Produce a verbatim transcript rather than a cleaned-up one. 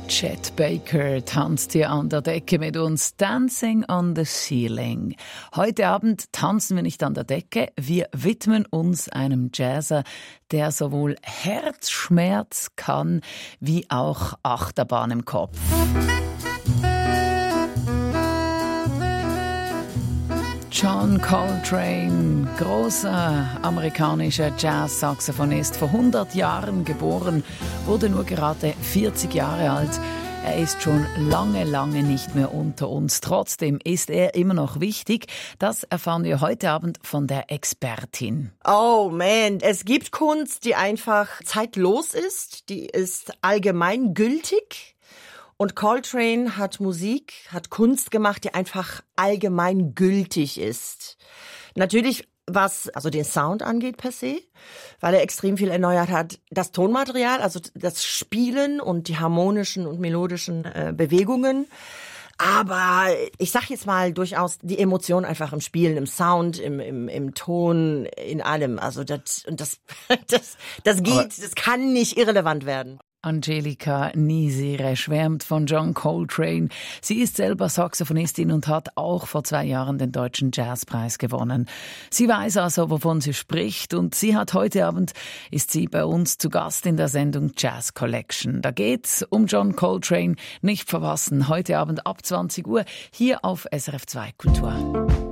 Chet Baker tanzt hier an der Decke mit uns. Dancing on the Ceiling. Heute Abend tanzen wir nicht an der Decke. Wir widmen uns einem Jazzer, der sowohl Herzschmerz kann, wie auch Achterbahn im Kopf. John Coltrane, großer amerikanischer Jazz-Saxophonist, vor hundert Jahren geboren, wurde nur gerade vierzig Jahre alt. Er ist schon lange, lange nicht mehr unter uns. Trotzdem ist er immer noch wichtig. Das erfahren wir heute Abend von der Expertin. Oh man, es gibt Kunst, die einfach zeitlos ist, die ist allgemeingültig. Und Coltrane hat Musik, hat Kunst gemacht, die einfach allgemeingültig ist. Natürlich, was also den Sound angeht per se, weil er extrem viel erneuert hat. Das Tonmaterial, also das Spielen und die harmonischen und melodischen äh, Bewegungen. Aber ich sag jetzt mal durchaus die Emotion einfach im Spielen, im Sound, im, im, im Ton, in allem. Also das, und das, das, das geht, Aber das kann nicht irrelevant werden. Angelika Niesire schwärmt von John Coltrane. Sie ist selber Saxophonistin und hat auch vor zwei Jahren den Deutschen Jazzpreis gewonnen. Sie weiß also, wovon sie spricht, und sie hat heute Abend, ist sie bei uns zu Gast in der Sendung Jazz Collection. Da geht's um John Coltrane. Nicht verpassen, heute Abend ab zwanzig Uhr hier auf S R F zwei Kultur.